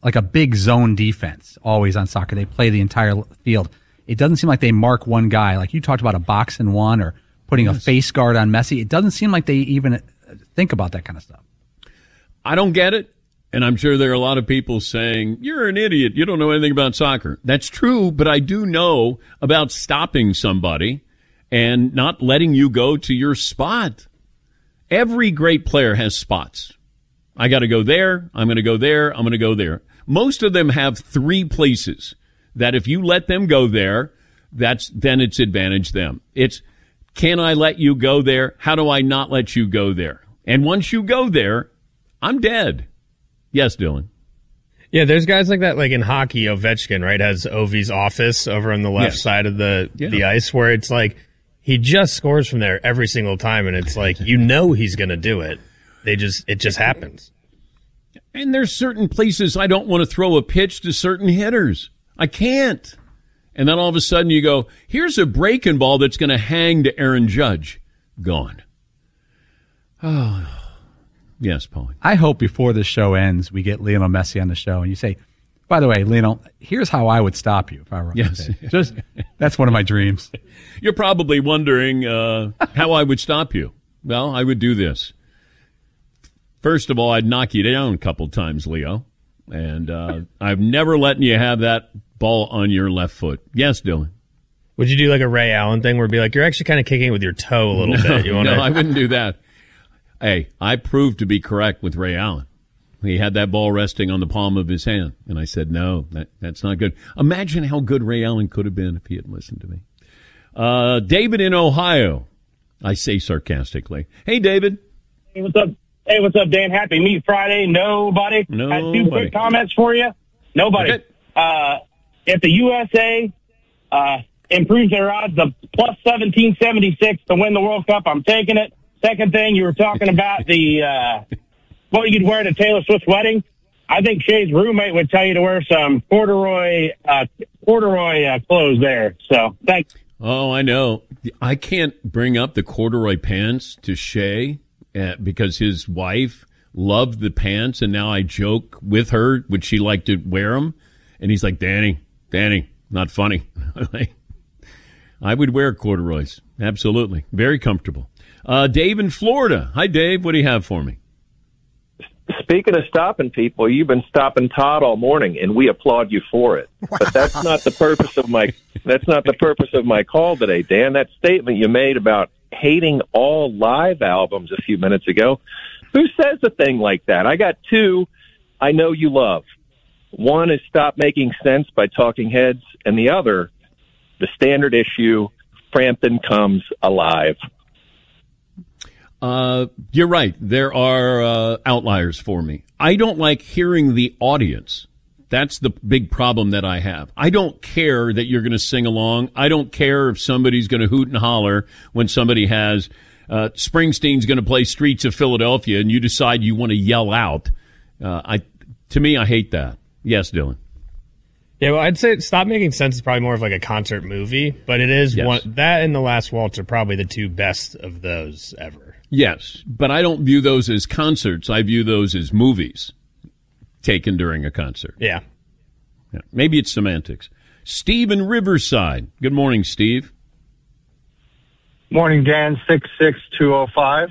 like a big zone defense always on soccer. They play the entire field. It doesn't seem like they mark one guy. Like you talked about a box and one or putting a face guard on Messi. It doesn't seem like they even think about that kind of stuff. I don't get it. And I'm sure there are a lot of people saying, you're an idiot. You don't know anything about soccer. That's true, but I do know about stopping somebody and not letting you go to your spot. Every great player has spots. I got to go there. I'm going to go there. I'm going to go there. Most of them have 3 places that if you let them go there, then it's advantage them. It's, can I let you go there? How do I not let you go there? And once you go there, I'm dead. Yes, Dylan. Yeah, there's guys like that, like in hockey, Ovechkin, right, has Ovi's office over on the left side of the ice where it's like he just scores from there every single time, and it's like he's going to do it. It just happens. And there's certain places I don't want to throw a pitch to certain hitters. I can't. And then all of a sudden you go, here's a breaking ball that's going to hang to Aaron Judge. Gone. Oh, yes, Paulie. I hope before this show ends, we get Lionel Messi on the show, and you say, by the way, Lionel, here's how I would stop you if I were on yes. Just that's one of my dreams. You're probably wondering how I would stop you. Well, I would do this. First of all, I'd knock you down a couple times, Leo. And I've never letting you have that ball on your left foot. Yes, Dylan. Would you do like a Ray Allen thing where it'd be like, you're actually kind of kicking it with your toe a little bit? No, I wouldn't do that. Hey, I proved to be correct with Ray Allen. He had that ball resting on the palm of his hand. And I said, no, that's not good. Imagine how good Ray Allen could have been if he had listened to me. David in Ohio. I say sarcastically. Hey, David. Hey, what's up? Hey, what's up, Dan? Happy Meat Friday. Nobody. Had 2 quick comments for you. Nobody. Okay. If the USA improves their odds to plus 1776 to win the World Cup, I'm taking it. Second thing, you were talking about the what you'd wear to Taylor Swift's wedding. I think Shay's roommate would tell you to wear some corduroy clothes there. So, thanks. Oh, I know. I can't bring up the corduroy pants to Shay because his wife loved the pants, and now I joke with her, would she like to wear them? And he's like, Danny, not funny. I would wear corduroys. Absolutely. Very comfortable. Dave in Florida. Hi, Dave. What do you have for me? Speaking of stopping people, you've been stopping Todd all morning, and we applaud you for it. Wow. But that's not the purpose of my call today, Dan. That statement you made about hating all live albums a few minutes ago. Who says a thing like that? I got 2 I know you love. One is Stop Making Sense by Talking Heads, and the other, the standard issue, Frampton Comes Alive. You're right. There are outliers for me. I don't like hearing the audience. That's the big problem that I have. I don't care that you're going to sing along. I don't care if somebody's going to hoot and holler when somebody has Springsteen's going to play Streets of Philadelphia and you decide you want to yell out. To me, I hate that. Yes, Dylan. Yeah, well, I'd say Stop Making Sense is probably more of like a concert movie, but it is one that and The Last Waltz are probably the 2 best of those ever. Yes, but I don't view those as concerts. I view those as movies taken during a concert. Yeah. Maybe it's semantics. Steve in Riverside. Good morning, Steve. Morning, Dan. 66205.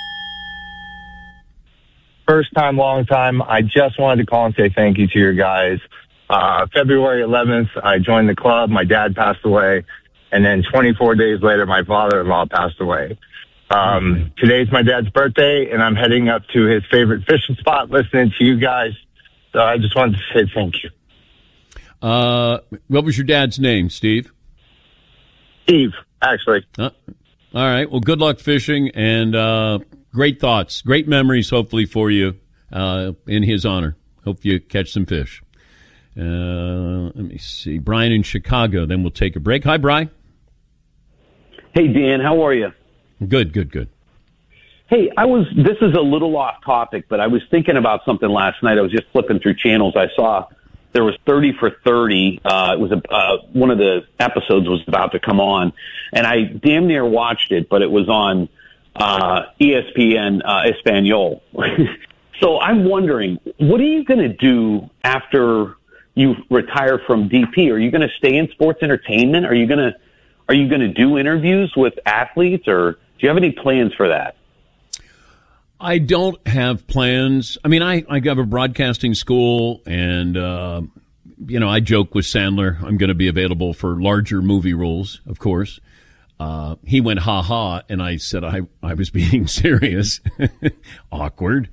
First time, long time. I just wanted to call and say thank you to your guys. February 11th, I joined the club. My dad passed away. And then 24 days later, my father-in-law passed away. Today's my dad's birthday, and I'm heading up to his favorite fishing spot listening to you guys. So I just wanted to say thank you. What was your dad's name, Steve? Steve, actually. All right. Well, good luck fishing, and great thoughts, great memories, hopefully, for you in his honor. Hope you catch some fish. Let me see. Brian in Chicago, then we'll take a break. Hi, Brian. Hey, Dan. How are you? Good. Hey, this is a little off topic, but I was thinking about something last night. I was just flipping through channels. I saw there was 30 for 30. It was one of the episodes was about to come on, and I damn near watched it, but it was on ESPN Espanol. So I'm wondering, what are you going to do after you retire from DP? Are you going to stay in sports entertainment? Are you going to do interviews with athletes, or do you have any plans for that? I don't have plans. I mean, I have a broadcasting school, and I joke with Sandler. I'm going to be available for larger movie roles, of course. He went ha-ha, and I said I was being serious. Awkward.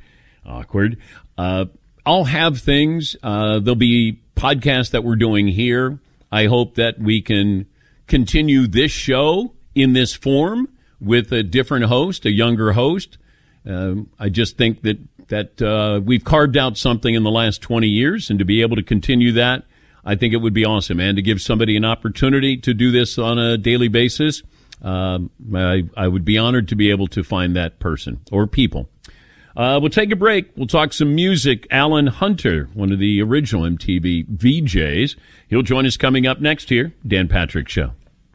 I'll have things. There'll be podcasts that we're doing here. I hope that we can continue this show in this form with a different host, a younger host. I just think that we've carved out something in the last 20 years, and to be able to continue that, I think it would be awesome. And to give somebody an opportunity to do this on a daily basis, I would be honored to be able to find that person or people. We'll take a break. We'll talk some music. Alan Hunter, one of the original MTV VJs. He'll join us coming up next here. Dan Patrick Show.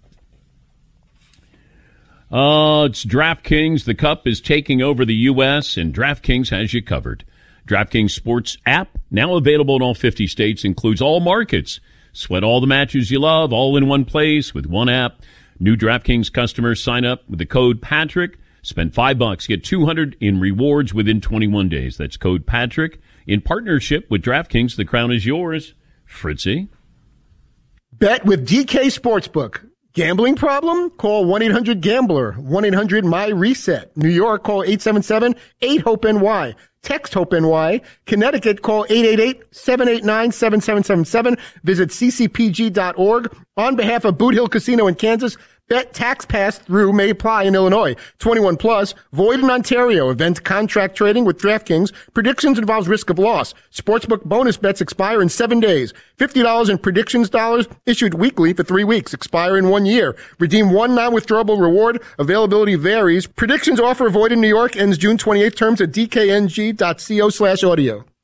It's DraftKings. The Cup is taking over the U.S., and DraftKings has you covered. DraftKings Sports app, now available in all 50 states, includes all markets. Sweat all the matches you love, all in one place with one app. New DraftKings customers sign up with the code Patrick. Spend $5, get $200 in rewards within 21 days. That's code Patrick. In partnership with DraftKings, the crown is yours. Fritzy. Bet with DK Sportsbook. Gambling problem? Call 1-800-GAMBLER. 1-800-MY-RESET. New York, call 877-8-HOPE-NY. Text HOPE-NY. Connecticut, call 888-789-7777. Visit ccpg.org. On behalf of Boot Hill Casino in Kansas, bet tax pass-through may apply in Illinois. 21 plus, void in Ontario. Event contract trading with DraftKings. Predictions involves risk of loss. Sportsbook bonus bets expire in 7 days. $50 in predictions dollars issued weekly for 3 weeks. Expire in 1 year. Redeem one non-withdrawable reward. Availability varies. Predictions offer void in New York. Ends June 28th. Terms at dkng.co/audio.